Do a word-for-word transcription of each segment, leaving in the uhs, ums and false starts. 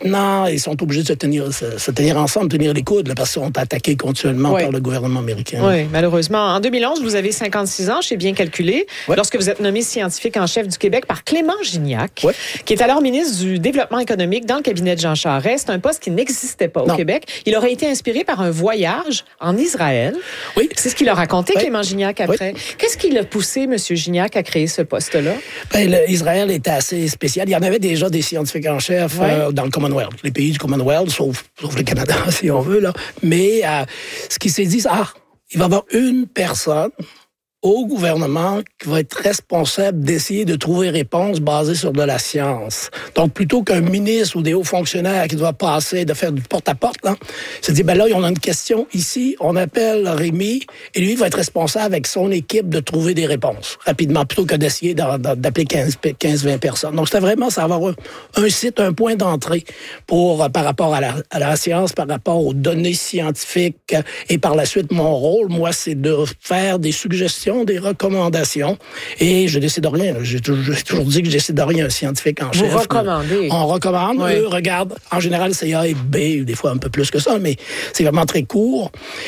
maintenant, ils sont obligés de se tenir, se, se tenir ensemble, tenir les coudes, là, parce qu'ils sont attaqués continuellement oui. par le gouvernement américain. Oui, malheureusement. En deux mille onze, vous avez cinquante-six ans, j'ai bien calculé, oui. lorsque vous êtes nommé scientifique en chef du Québec par Clément Gignac, oui. qui est alors ministre du Développement économique dans le cabinet de Jean Charest. C'est un poste qui n'existait pas au non. Québec. Il aurait été inspiré par un voyage en Israël. Oui. C'est ce qu'il a raconté, oui. Clément Gignac, après. Oui. Qu'est-ce qui l'a poussé, M. Gignac, à créer ce poste-là? Ben, le, Israël était assez spécial. Il y en avait déjà des scientifiques en chef ouais. euh, dans le Commonwealth, les pays du Commonwealth, sauf, sauf le Canada, si on veut. Là. Mais euh, ce qui s'est dit, c'est ah, il va y avoir une personne au gouvernement qui va être responsable d'essayer de trouver réponse basée sur de la science. Donc, plutôt qu'un ministre ou des hauts fonctionnaires qui doivent passer, de faire du porte-à-porte, là, se dit, ben là, on a une question ici, on appelle Rémi, et lui, il va être responsable avec son équipe de trouver des réponses rapidement, plutôt que d'essayer d'appeler quinze vingt personnes. Donc, c'était vraiment, ça va avoir un, un site, un point d'entrée pour, par rapport à la, à la science, par rapport aux données scientifiques, et par la suite, mon rôle, moi, c'est de faire des suggestions, des recommandations. Et je décide de rien. J'ai toujours, j'ai toujours dit que je décide de rien, un scientifique en Vous chef. Vous recommandez. On recommande. Oui. Eux regardent. En général, c'est A et B, des fois un peu plus que ça, mais c'est vraiment très court.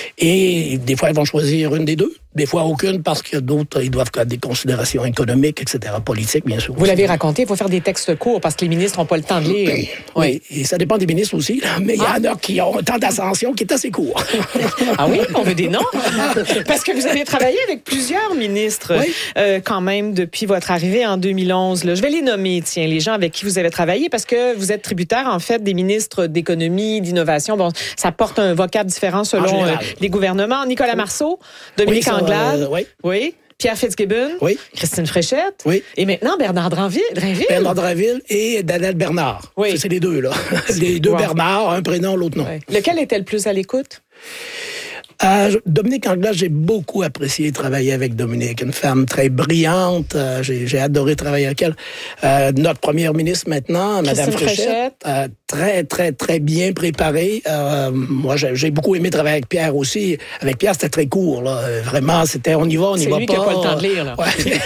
Et des fois, ils vont choisir une des deux. Des fois, aucune, parce qu'il y a d'autres, ils doivent faire des considérations économiques, et cetera, politiques, bien sûr. Vous l'avez raconté, il faut faire des textes courts parce que les ministres n'ont pas le temps de lire. Oui, oui. Et ça dépend des ministres aussi, là, mais il ah. y en a qui ont un temps d'ascension qui est assez court. Ah oui? On veut des noms? Parce que vous avez travaillé avec plusieurs ministres, oui. euh, quand même, depuis votre arrivée en deux mille onze. Là. Je vais les nommer, tiens, les gens avec qui vous avez travaillé, parce que vous êtes tributaire, en fait, des ministres d'économie, d'innovation. Bon, ça porte un vocable différent selon euh, les gouvernements. Nicolas Marceau, Dominique oui, Anglade, euh, oui. oui. Pierre Fitzgibbon, oui. Christine Fréchette, oui. et maintenant Bernard Drinville. Bernard Drinville et Daniel Bernard. Oui. Ça, c'est les deux, là. Les deux wow. Bernard, un prénom, l'autre non. Oui. Lequel était le plus à l'écoute? Euh, Dominique Anglade, j'ai beaucoup apprécié travailler avec Dominique, une femme très brillante. Euh, j'ai, j'ai adoré travailler avec elle. Euh, notre première ministre maintenant, Mme Fréchette, euh, très, très, très bien préparée. Euh, moi, j'ai, j'ai beaucoup aimé travailler avec Pierre aussi. Avec Pierre, c'était très court. Là. Vraiment, c'était on y va, on n'y va pas. C'est lui qui n'a pas le temps de lire. Là. Ouais.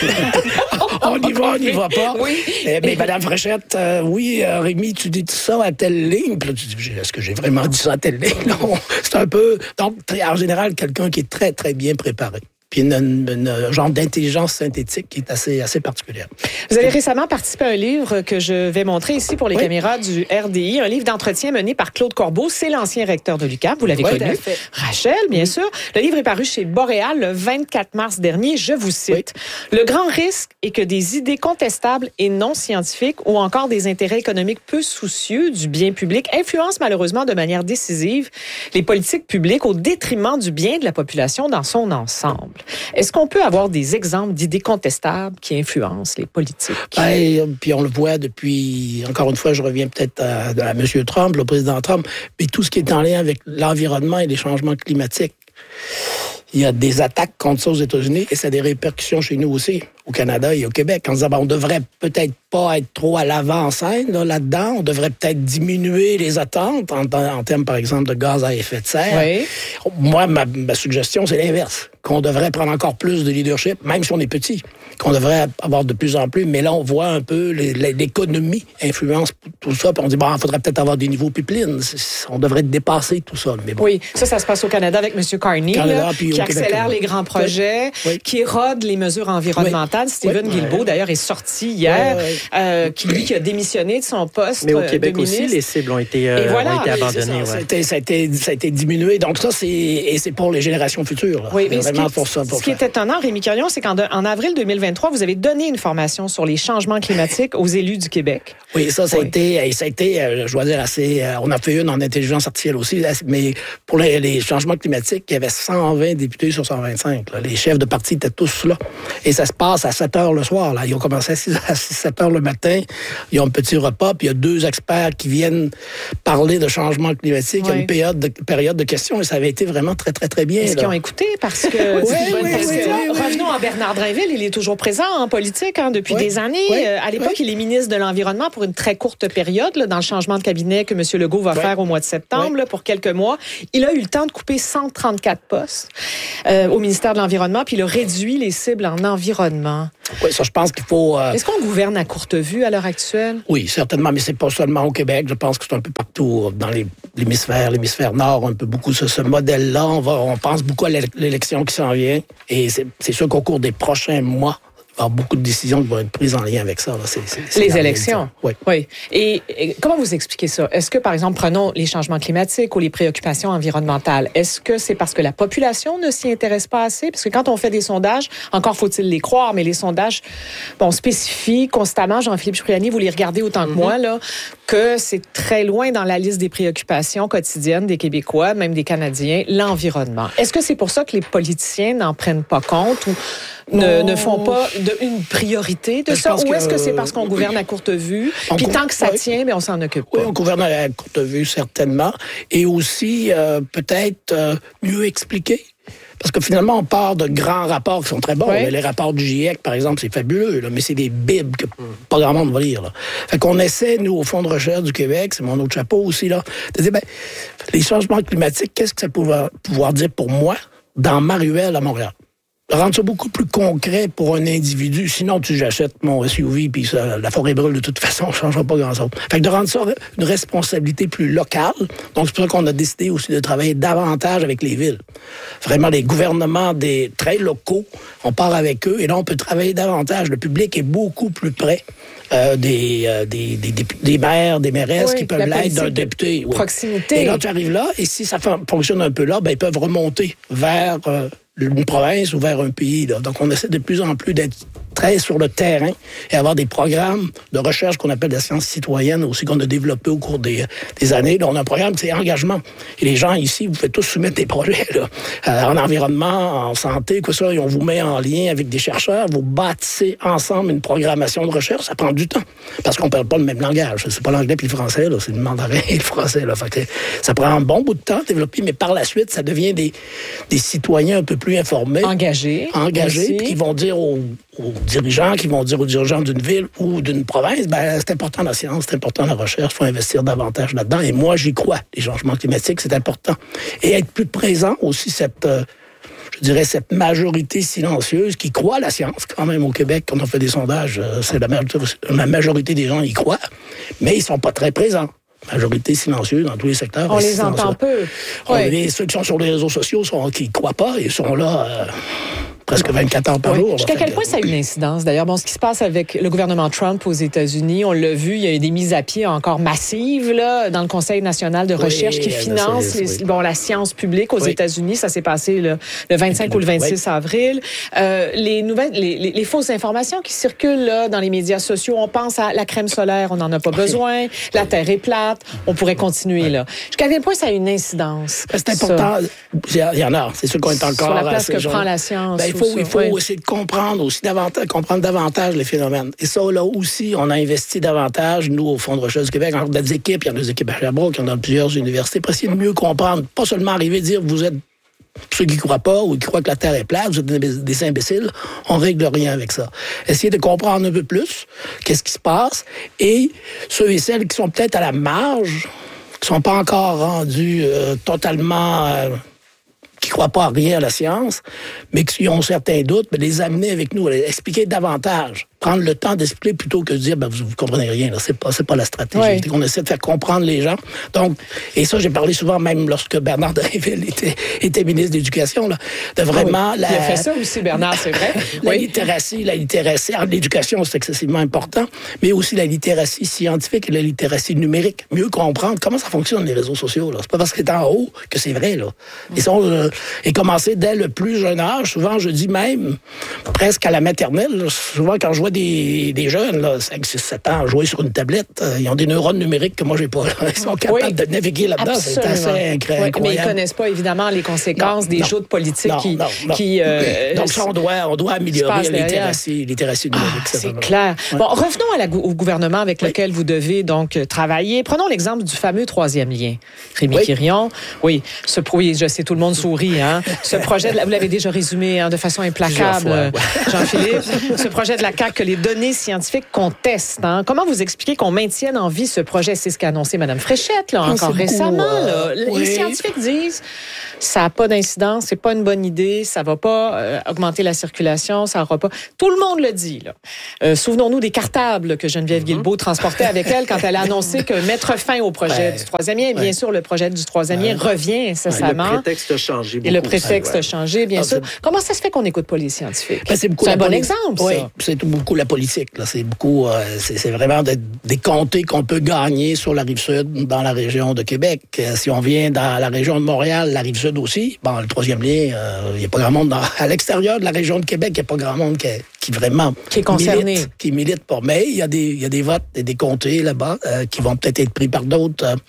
on y va, on n'y va pas. Oui. Euh, mais Mme Fréchette, euh, oui, euh, Rémi, tu dis ça à telle ligne. Puis là, tu dis, est-ce que j'ai vraiment dit ça à telle ligne? Non, c'est un peu... Donc, très, en général, quelqu'un qui est très, très bien préparé. Puis une, une, une genre d'intelligence synthétique qui est assez, assez particulière. Vous avez récemment participé à un livre que je vais montrer ici pour les oui. caméras du R D I, un livre d'entretien mené par Claude Corbeau. C'est l'ancien recteur de l'U Q A M. Vous l'avez oui, connu. Rachel, bien oui. sûr. Le livre est paru chez Boréal le vingt-quatre mars dernier. Je vous cite. Oui. Le grand risque est que des idées contestables et non scientifiques ou encore des intérêts économiques peu soucieux du bien public influencent malheureusement de manière décisive les politiques publiques au détriment du bien de la population dans son ensemble. Est-ce qu'on peut avoir des exemples d'idées contestables qui influencent les politiques? Ben, puis on le voit depuis, encore une fois, je reviens peut-être à, à M. Trump, le président Trump, mais tout ce qui est en lien avec l'environnement et les changements climatiques. Il y a des attaques contre ça aux États-Unis et ça a des répercussions chez nous aussi, au Canada et au Québec. En disant, ben, on devrait peut-être pas être trop à l'avant-scène là, là-dedans. On devrait peut-être diminuer les attentes en, en termes, par exemple, de gaz à effet de serre. Oui. Moi, ma, ma suggestion, c'est l'inverse. Qu'on devrait prendre encore plus de leadership, même si on est petit. Qu'on devrait avoir de plus en plus. Mais là, on voit un peu les, les, l'économie influence tout ça. Puis on dit, bon, il faudrait peut-être avoir des niveaux pipelines. On devrait dépasser tout ça. Mais bon. Oui, ça, ça se passe au Canada avec M. Carney, Canada, là, qui accélère Québec, les grands projets, oui. qui érode les mesures environnementales. Oui. Stephen oui. Guilbeault, d'ailleurs, est sorti hier, oui, oui. Euh, qui, lui, qui a démissionné de son poste. Mais au Québec de ministre. aussi, les cibles ont été, euh, voilà, ont été abandonnées. Ça, ouais. ça, a été, ça, a été, ça a été diminué. Donc ça, c'est, et c'est pour les générations futures. Là. Oui, mais vraiment ce qui, pour ça, pour ce qui est étonnant, Rémi Quirion, c'est qu'en de, en avril deux mille vingt-trois, vous avez donné une formation sur les changements climatiques aux élus du Québec. Oui, ça, ça a oui. été, ça a été, je dois dire, assez... On a fait une en intelligence artificielle aussi, mais pour les, les changements climatiques, il y avait cent vingt députés sur cent vingt-cinq. Là. Les chefs de parti étaient tous là. Et ça se passe à sept heures le soir. Là. Ils ont commencé à six, sept heures le matin. Ils ont un petit repas, puis il y a deux experts qui viennent parler de changement climatique. Oui. Il y a une période de, période de questions et ça avait été vraiment très, très, très bien. Est-ce là. qu'ils ont écouté? Parce que... oui, oui, parce oui, que oui, oui. Revenons à Bernard Drinville. Il est toujours présent en politique hein, depuis oui. des années. Oui. Euh, à l'époque, oui. il est ministre de l'Environnement pour une très courte période, là, dans le changement de cabinet que M. Legault va oui. faire au mois de septembre, oui. là, pour quelques mois. Il a eu le temps de couper cent trente-quatre postes euh, au ministère de l'Environnement, puis il a réduit les cibles en environnement. l'environnement. Oui, ça, je pense qu'il faut... Euh... Est-ce qu'on gouverne à courte vue à l'heure actuelle? Oui, certainement, mais c'est pas seulement au Québec. Je pense que c'est un peu partout dans les, l'hémisphère, l'hémisphère nord, un peu beaucoup ce, ce modèle-là. On, va, on pense beaucoup à l'élection qui s'en vient. Et c'est, c'est sûr qu'au cours des prochains mois, il y aura beaucoup de décisions qui vont être prises en lien avec ça. Là. C'est, c'est, c'est les élections? Oui. oui. Et, et comment vous expliquez ça? Est-ce que, par exemple, prenons les changements climatiques ou les préoccupations environnementales, est-ce que c'est parce que la population ne s'y intéresse pas assez? Parce que quand on fait des sondages, encore faut-il les croire, mais les sondages bon, spécifient constamment, Jean-Philippe Cipriani, vous les regardez autant que mm-hmm. moi, là, que c'est très loin dans la liste des préoccupations quotidiennes des Québécois, même des Canadiens, l'environnement. Est-ce que c'est pour ça que les politiciens n'en prennent pas compte ou ne, ne font pas de, une priorité de ça? Ou est-ce que, que c'est parce qu'on gouverne à courte vue? Puis tant que ça oui. tient, mais on s'en occupe pas. Oui, on gouverne à courte vue, certainement. Et aussi, euh, peut-être euh, mieux expliquer. Parce que finalement, on part de grands rapports qui sont très bons. Oui. Les rapports du GIEC, par exemple, c'est fabuleux, là, mais c'est des bibles que pas grand monde va lire. Là. Fait qu'on essaie, nous, au Fonds de recherche du Québec, c'est mon autre chapeau aussi, là, de dire, ben, les changements climatiques, qu'est-ce que ça peut pouvoir dire pour moi dans ma ruelle à Montréal? Rendre ça beaucoup plus concret pour un individu. Sinon, tu j'achète mon S U V puis ça, la forêt brûle de toute façon, on ne changera pas grand-chose. Fait que de rendre ça une responsabilité plus locale. Donc, c'est pour ça qu'on a décidé aussi de travailler davantage avec les villes. Vraiment, les gouvernements des très locaux, on part avec eux et là, on peut travailler davantage. Le public est beaucoup plus près euh, des, euh, des, des, des, des maires, des mairesses oui, qui peuvent l'être d'un député. Oui. Proximité. Et là, tu arrives là et si ça fonctionne un peu là, ben, ils peuvent remonter vers... Euh, une province ou vers un pays. Là. Donc, on essaie de plus en plus d'être très sur le terrain et avoir des programmes de recherche qu'on appelle la science citoyenne aussi, qu'on a développé au cours des, des années. Là, on a un programme qui c'est engagement. Et les gens ici, vous faites tous soumettre des projets là, en environnement, en santé, quoi ça, et on vous met en lien avec des chercheurs, vous bâtissez ensemble une programmation de recherche. Ça prend du temps parce qu'on ne parle pas le même langage. C'est pas l'anglais puis le français, là, c'est le mandarin et le français. Là. Fait que ça prend un bon bout de temps à développer, mais par la suite, ça devient des, des citoyens un peu plus informés. Engagés. Engagés, puis qui vont dire aux, aux dirigeants, qui vont dire aux dirigeants d'une ville ou d'une province, ben c'est important la science, c'est important la recherche, il faut investir davantage là-dedans. Et moi, j'y crois. Les changements climatiques, c'est important. Et être plus présent aussi, cette, euh, je dirais, cette majorité silencieuse qui croit à la science, quand même, au Québec, quand on fait des sondages, euh, c'est la majorité, la majorité des gens y croient, mais ils sont pas très présents. Majorité silencieuse dans tous les secteurs. On les entend peu. Oui. Les, ceux qui sont sur les réseaux sociaux, sont, qui ne croient pas, ils sont là euh, presque vingt-quatre heures par oui. jour. Jusqu'à quel point ça a une incidence, d'ailleurs? Bon, ce qui se passe avec le gouvernement Trump aux États-Unis, on l'a vu, il y a eu des mises à pied encore massives là, dans le Conseil national de recherche oui, qui finance les, oui. bon, la science publique aux oui. États-Unis. Ça s'est passé le, le vingt-cinq ou le vingt-six oui. avril. Euh, les, nouvelles, les, les, les fausses informations qui circulent là, dans les médias sociaux, on pense à la crème solaire, on n'en a pas besoin, la Terre est plate, on pourrait continuer oui. là. Jusqu'à quel point ça a une incidence? C'est important. Ça. Il y en a. C'est sûr qu'on est encore... Sur la place que prend la science. Ben, il faut, il faut oui. essayer de comprendre aussi davantage, comprendre davantage les phénomènes. Et ça, là aussi, on a investi davantage, nous, au Fonds de recherche du Québec, en des équipes, il y en a des équipes à Sherbrooke, il y en a plusieurs universités, pour essayer de mieux comprendre, pas seulement arriver à dire, vous êtes ceux qui ne croient pas ou qui croient que la Terre est plate, vous êtes des imbéciles, on ne règle rien avec ça. Essayer de comprendre un peu plus qu'est-ce qui se passe et ceux et celles qui sont peut-être à la marge, qui ne sont pas encore rendus euh, totalement... Euh, qui ne croient pas à rien à la science, mais qui ont certains doutes, mais les amener avec nous, les expliquer davantage. Prendre le temps d'expliquer plutôt que de dire ben, vous ne comprenez rien. Ce n'est pas, c'est pas la stratégie. Oui. On essaie de faire comprendre les gens. Donc, et ça, j'ai parlé souvent, même lorsque Bernard Drinville était, était ministre de l'Éducation, là, de vraiment... Oui. La, il a fait ça aussi, Bernard, c'est vrai. la oui. littératie, la littératie. Alors, l'éducation, c'est excessivement important, mais aussi la littératie scientifique et la littératie numérique. Mieux comprendre comment ça fonctionne, les réseaux sociaux. Ce n'est pas parce que c'est en haut que c'est vrai. Là. Ils sont, euh, et commencer dès le plus jeune âge. Souvent, je dis même, presque à la maternelle, là, souvent quand je vois des, des jeunes, là, cinq, six, sept ans, jouer sur une tablette, euh, ils ont des neurones numériques que moi, j'ai pas. Là. Ils sont capables oui, de naviguer là-dedans. C'est assez incroyable. Oui, mais ils connaissent pas, évidemment, les conséquences non, des non, joutes politiques non, qui... Non, non. qui euh, Donc, ça, on doit, on doit améliorer la littératie, littératie numérique. Ah, c'est clair. Ouais. Bon, revenons à la, au gouvernement avec oui. lequel vous devez donc travailler. Prenons l'exemple du fameux troisième lien. Rémi oui. Quirion, oui, ce, oui, je sais, tout le monde sourit, hein. Ce projet, de la, vous l'avez déjà résumé hein, de façon implacable, fois, ouais. Jean-Philippe. Ce projet de la C A Q que les données scientifiques contestent. Hein? Comment vous expliquez qu'on maintienne en vie ce projet? C'est ce qu'a annoncé Mme Fréchette, là, encore récemment. Euh, là. oui. Les scientifiques disent ça n'a pas d'incidence, c'est pas une bonne idée, ça va pas euh, augmenter la circulation, ça aura pas... Tout le monde le dit. Là. Euh, souvenons-nous des cartables que Geneviève mm-hmm. Guilbeault transportait avec elle quand elle a annoncé que mettre fin au projet ouais. du troisième lien. Bien ouais. sûr, le projet du troisième lien ouais. revient incessamment. Ouais, le prétexte a changé beaucoup. Et le prétexte ouais. a changé, bien sûr. Comment ça se fait qu'on n'écoute pas les scientifiques? Ben, c'est c'est un bon poli- exemple, oui, ça. C'est beaucoup la politique. Là. C'est beaucoup, euh, c'est, c'est vraiment de, des comtés qu'on peut gagner sur la Rive-Sud, dans la région de Québec. Euh, si on vient dans la région de Montréal, la Rive-Sud aussi, bon, le troisième lien, il euh, n'y a pas grand monde dans, à l'extérieur de la région de Québec, il n'y a pas grand monde qui, qui vraiment qui est concerné. Milite, qui milite pour. Mais il y a des, il y a des votes et des comtés là-bas euh, qui vont peut-être être pris par d'autres euh,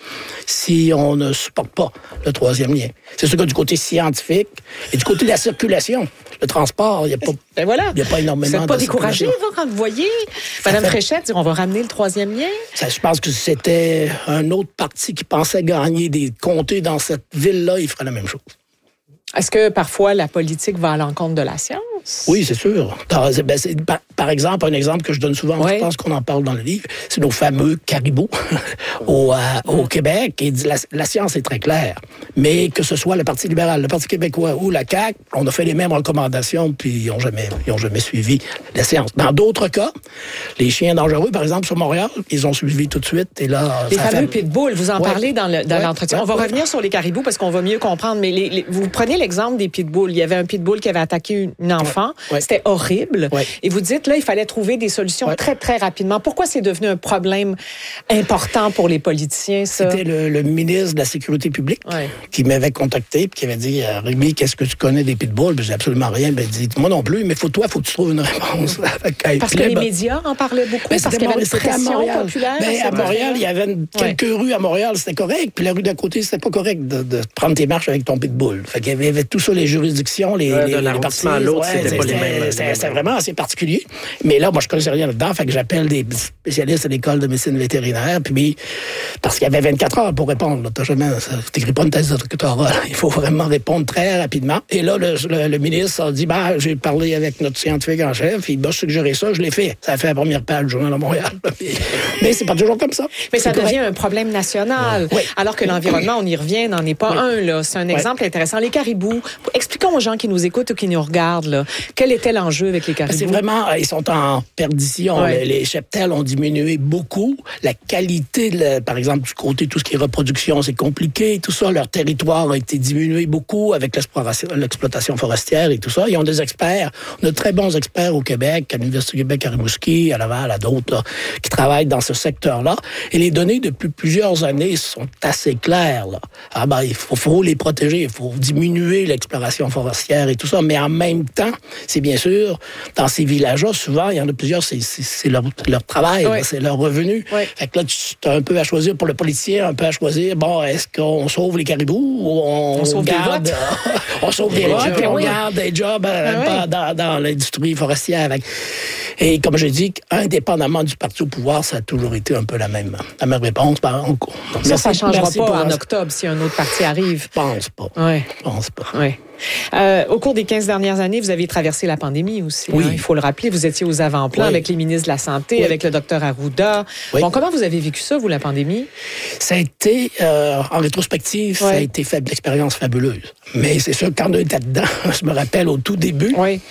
si on ne supporte pas le troisième lien. C'est sûr que du côté scientifique et du côté de la circulation, le transport, il n'y a pas, ben voilà. il y a pas énormément de Vous n'êtes pas découragé, vous, quand vous voyez Mme fait... Fréchette dire on va ramener le troisième lien? Ça, je pense que si c'était un autre parti qui pensait gagner des comtés dans cette ville-là, il ferait la même chose. Est-ce que parfois la politique va à l'encontre de la science? Oui, c'est sûr. Ben, c'est, par, par exemple, un exemple que je donne souvent, oui. je pense qu'on en parle dans le livre, c'est nos fameux caribous au, euh, au Québec. Et la, la science est très claire. Mais que ce soit le Parti libéral, le Parti québécois ou la C A Q, on a fait les mêmes recommandations, puis ils n'ont jamais, ils ont jamais suivi la science. Dans d'autres cas, les chiens dangereux, par exemple, sur Montréal, ils ont suivi tout de suite. Et là, les fameux fait... pitbulls, vous en ouais. parlez dans, le, dans ouais. l'entretien. Ouais. On va ouais. revenir sur les caribous parce qu'on va mieux comprendre. Mais les, les, vous prenez l'exemple des pitbulls. Il y avait un pitbull qui avait attaqué une enfant. Ouais. Ouais. C'était horrible. Ouais. Et vous dites, là, il fallait trouver des solutions ouais. très, très rapidement. Pourquoi c'est devenu un problème important pour les politiciens, ça? C'était le, le ministre de la Sécurité publique ouais. qui m'avait contacté et qui avait dit, Rémi, qu'est-ce que tu connais des pitbulls? Ben, j'ai absolument rien. Ben, il dit, moi non plus, mais faut, toi, il faut que tu trouves une réponse. Parce que les médias en parlaient beaucoup, ben, parce qu'il y avait une pression populaire. Ben, à Montréal, il y avait une, quelques ouais. rues à Montréal, c'était correct, puis la rue d'à côté, c'était pas correct de, de prendre tes marches avec ton pitbull. Fait qu'il y avait tout ça, les juridictions, les, ouais, les, de les parties. À l'autre, ouais, c'était pas les mêmes. C'était vraiment assez particulier. Mais là, moi, je connaissais rien là-dedans, fait que j'appelle des spécialistes à l'école de médecine vétérinaire, puis parce qu'il y avait vingt-quatre heures pour répondre. Là. T'as jamais, t'écris pas une thèse de doctorat. Il faut vraiment répondre très rapidement. Et là, le, le, le ministre a dit, bah, j'ai parlé avec notre scientifique en chef, il m'a suggéré ça, je l'ai fait. Ça a fait la première page du Journal de Montréal. Mais c'est pas toujours comme ça. Mais ça c'est devient correct. un problème national. Oui. Alors que l'environnement, on y revient, n'en est pas oui. un. Là. C'est un exemple oui. intéressant. Les caribous, expliquons aux gens qui nous écoutent ou qui nous regardent, là, quel était l'enjeu avec les caribous? C'est vraiment, ils sont en perdition. Oui. Les, les cheptels ont diminué beaucoup. La qualité, de, par exemple, du côté tout ce qui est reproduction, c'est compliqué. Tout ça, leur territoire a été diminué beaucoup avec l'exploitation forestière et tout ça. Ils ont des experts. On a de très bons experts au Québec, à l'Université du Québec, à Rimouski, à Laval, à d'autres, là, qui travaillent dans ce secteur-là. Et les données, depuis plusieurs années, sont assez claires. Là. Ah ben, il faut, faut les protéger, il faut diminuer l'exploration forestière et tout ça. Mais en même temps, c'est bien sûr, dans ces villages-là, souvent, il y en a plusieurs, c'est, c'est, c'est leur, leur travail, oui. là, c'est leur revenu. Oui. Fait que là, tu as un peu à choisir pour le politicien, un peu à choisir, bon, est-ce qu'on sauve les caribous ou on, on sauve garde, des votes? on sauve des votes et on oui. garde des jobs euh, oui. dans, dans l'industrie forestière. Et comme je dis, indépendamment du parti au pouvoir, ça a toujours été un peu la même, la même réponse. On, ça, ça ne changera pas en octobre si un autre parti arrive. Je pense pas. Oui. Je pense pas. Oui. Euh, au cours des quinze dernières années, vous avez traversé la pandémie aussi. Oui. Hein, il faut le rappeler. Vous étiez aux avant-plans oui. avec les ministres de la Santé, oui. avec le docteur Arruda. Oui. Bon, comment vous avez vécu ça, vous, la pandémie? Ça a été, euh, en rétrospective, oui. ça a été fait de l'expérience fabuleuse. Mais c'est sûr, quand on était dedans, je me rappelle au tout début, oui.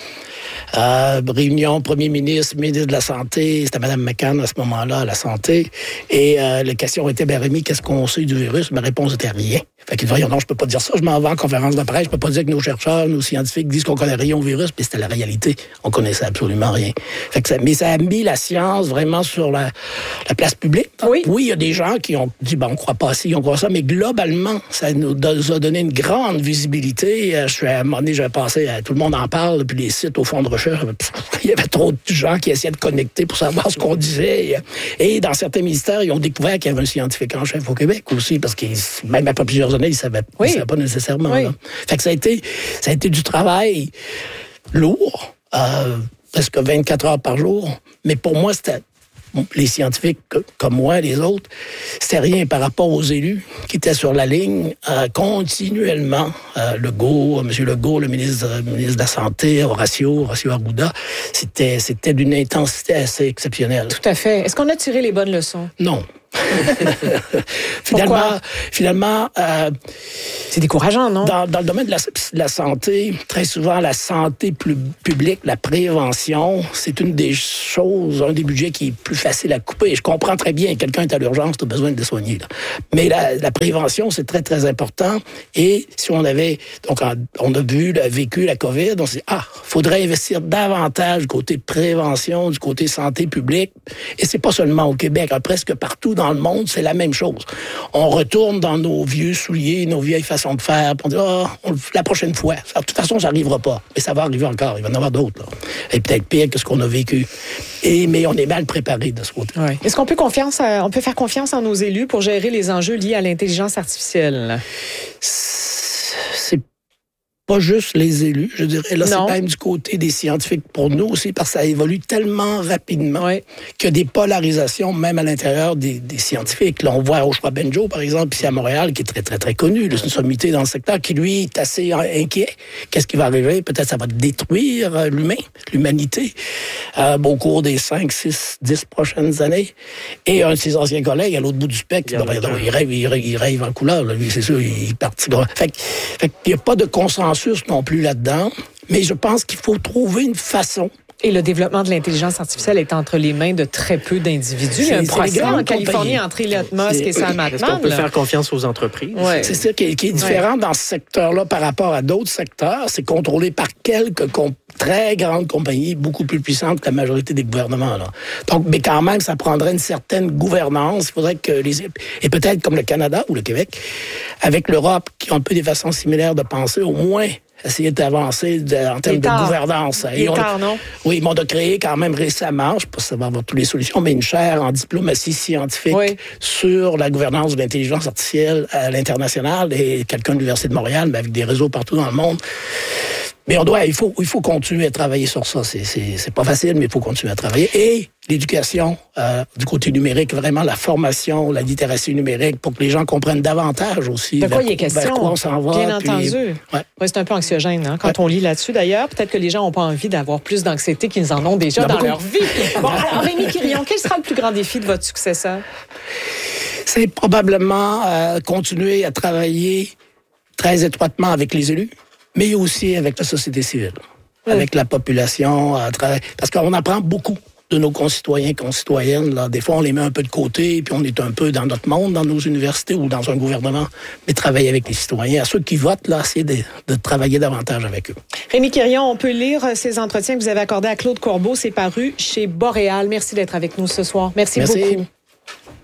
Euh, réunion, premier ministre, ministre de la Santé, c'était Mme McCann à ce moment-là, à la Santé. Et euh, la question était, ben Rémi, qu'est-ce qu'on sait du virus? Ma réponse était rien. Fait qu'il dit, non, je peux pas dire ça, je m'en vais en conférence de presse, je peux pas dire que nos chercheurs, nos scientifiques disent qu'on connaît rien au virus, puis c'était la réalité. On connaissait absolument rien. Fait que ça, mais ça a mis la science vraiment sur la, la place publique. Oui. Oui, il y a des gens qui ont dit, ben, on croit pas ci, on croit ça, mais globalement, ça nous a donné une grande visibilité. Je suis, à un moment donné, j'avais passé, tout le monde en parle, puis les sites au fond de recherche, il y avait trop de gens qui essayaient de connecter pour savoir ce qu'on disait. Et dans certains ministères, ils ont découvert qu'il y avait un scientifique en chef au Québec aussi, parce que même après plusieurs années, ils ne savaient, oui. ils savaient pas nécessairement. Oui. Là. Fait que ça a été, ça a été du travail lourd, euh, presque vingt-quatre heures par jour. Mais pour moi, c'était les scientifiques comme moi, les autres, c'était rien par rapport aux élus qui étaient sur la ligne euh, continuellement. Euh, Legault, M. Legault, le ministre, le ministre de la Santé, Horacio, Horacio Arruda, c'était, c'était d'une intensité assez exceptionnelle. Tout à fait. Est-ce qu'on a tiré les bonnes leçons? Non. finalement, finalement euh, c'est décourageant, non? Dans, dans le domaine de la, de la santé, très souvent, la santé plus publique, la prévention, c'est une des choses, un des budgets qui est plus facile à couper. Et je comprends très bien, quelqu'un est à l'urgence, tu as besoin de le soigner. Là. Mais la, la prévention, c'est très, très important. Et si on avait, donc, on a vu, là, vécu la COVID, on s'est dit, ah, faudrait investir davantage du côté prévention, du côté santé publique. Et c'est pas seulement au Québec, hein, presque partout dans le monde, c'est la même chose. On retourne dans nos vieux souliers, nos vieilles façons de faire, puis on dit, oh, on, la prochaine fois. De toute façon, ça n'arrivera pas. Mais ça va arriver encore. Il va y en avoir d'autres. Là. Et peut-être pire que ce qu'on a vécu. Et, mais on est mal préparé de ce côté. Oui. Est-ce qu'on peut, confiance à, on peut faire confiance en nos élus pour gérer les enjeux liés à l'intelligence artificielle? C'est pas juste les élus, je dirais. Là, non. C'est même du côté des scientifiques pour nous aussi, parce que ça évolue tellement rapidement oui. qu'il y a des polarisations, même à l'intérieur des, des scientifiques. Là, on voit Oshwa Benjo, par exemple, ici à Montréal, qui est très, très, très connu, là, c'est une sommité dans le secteur, qui, lui, est assez inquiet. Qu'est-ce qui va arriver? Peut-être ça va détruire euh, l'humain, l'humanité, euh, au cours des cinq, six, dix prochaines années. Et un de ses anciens collègues, à l'autre bout du spectre, il, ben, il, rêve, il, rêve, il rêve en couleur. Là, lui, c'est sûr, il est parti. Fait, fait qu'il n'y a pas de consensus non plus là-dedans, mais je pense qu'il faut trouver une façon. Et le développement de l'intelligence artificielle est entre les mains de très peu d'individus. Il y a un procès en Californie entre Elon Musk et Sam Altman. Est-ce qu'on peut faire confiance aux entreprises? Ouais. C'est ça qui est, qui est différent ouais. dans ce secteur-là par rapport à d'autres secteurs. C'est contrôlé par quelques comp- très grandes compagnies, beaucoup plus puissantes que la majorité des gouvernements. Là. Donc, mais quand même, ça prendrait une certaine gouvernance. Il faudrait que les... Et peut-être comme le Canada ou le Québec, avec l'Europe, qui ont un peu des façons similaires de penser, au moins essayer d'avancer de, en termes de gouvernance. Il est tard, non? Oui, mais on a créé quand même récemment, je ne sais pas si ça va avoir toutes les solutions, mais une chaire en diplomatie scientifique oui. sur la gouvernance de l'intelligence artificielle à l'international et quelqu'un de l'Université de Montréal, mais avec des réseaux partout dans le monde. Mais on doit, il faut, il faut continuer à travailler sur ça. C'est, c'est, c'est pas facile, mais il faut continuer à travailler. Et l'éducation euh, du côté numérique, vraiment la formation, la littératie numérique, pour que les gens comprennent davantage aussi. De quoi il est question? Vers quoi on s'en va. Bien puis, entendu. Ouais. Ouais, c'est un peu anxiogène hein, quand ouais. on lit là-dessus. D'ailleurs, peut-être que les gens n'ont pas envie d'avoir plus d'anxiété qu'ils en ont déjà dans, dans leur vie. Bon, alors, Rémi Quirion, quel sera le plus grand défi de votre successeur? C'est probablement euh, continuer à travailler très étroitement avec les élus, mais aussi avec la société civile, oui. avec la population, à travers... parce qu'on apprend beaucoup de nos concitoyens, concitoyennes. Là. Des fois, on les met un peu de côté, puis on est un peu dans notre monde, dans nos universités ou dans un gouvernement, mais travailler avec les citoyens. À ceux qui votent, là, c'est de, de travailler davantage avec eux. Rémi Quirion, on peut lire ces entretiens que vous avez accordés à Claude Corbeau. C'est paru chez Boréal. Merci d'être avec nous ce soir. Merci, Merci. beaucoup.